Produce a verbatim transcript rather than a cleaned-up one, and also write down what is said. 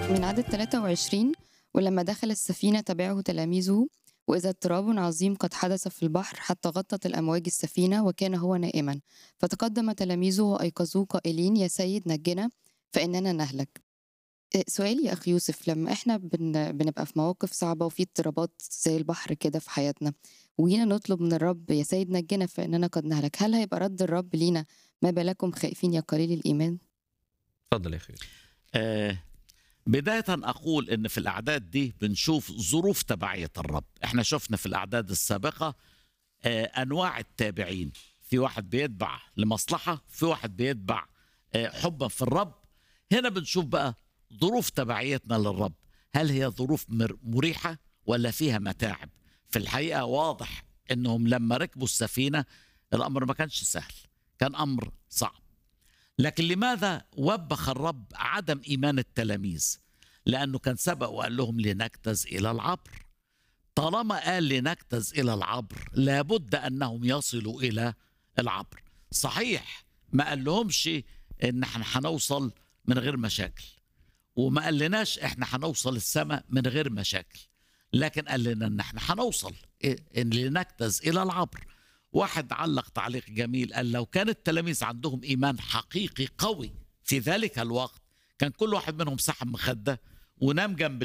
من عدد ثلاثة وعشرين: ولما دخل السفينة تبعه تلاميذه، وإذا اضطراب عظيم قد حدث في البحر حتى غطت الأمواج السفينة وكان هو نائما. فتقدم تلاميذه وأيقظوه قائلين: يا سيد نجنا فإننا نهلك. إيه، سؤالي يا أخي يوسف، لما إحنا بن... بنبقى في مواقف صعبة وفي اضطرابات زي البحر كده في حياتنا، وجينا نطلب من الرب: يا سيد نجنا فإننا قد نهلك، هل هيبقى رد الرب لينا: ما بالكم خائفين يا قليل الإيمان؟ اتفضل يا اخي. آه، بداية أقول إن في الأعداد دي بنشوف ظروف تبعية الرب. إحنا شفنا في الأعداد السابقة آه، أنواع التابعين. في واحد بيتبع لمصلحة، في واحد بيتبع آه، حبا في الرب. هنا بنشوف بقى ظروف تبعيتنا للرب، هل هي ظروف مر- مريحة ولا فيها متاعب؟ في الحقيقة واضح إنهم لما ركبوا السفينة الأمر ما كانش سهل، كان أمر صعب. لكن لماذا وبخ الرب عدم إيمان التلاميذ؟ لأنه كان سبق وقال لهم لنجتز إلى العبر. طالما قال لنجتز إلى العبر لابد أنهم يصلوا إلى العبر. صحيح ما قال لهمش إن احنا هنوصل من غير مشاكل، وما قال لناش احنا هنوصل السماء من غير مشاكل، لكن قال لنا ان احنا هنوصل إيه؟ ان لنجتز الى العبر. واحد علق تعليق جميل، قال لو كان التلاميذ عندهم ايمان حقيقي قوي في ذلك الوقت كان كل واحد منهم سحب مخده ونام جنب